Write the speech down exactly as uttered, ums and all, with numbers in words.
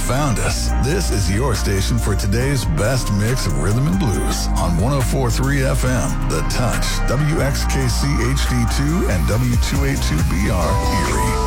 found us. This is your station for today's best mix of rhythm and blues on one oh four point three F M, The Touch, W X K C H D two, and W two eighty-two B R Erie.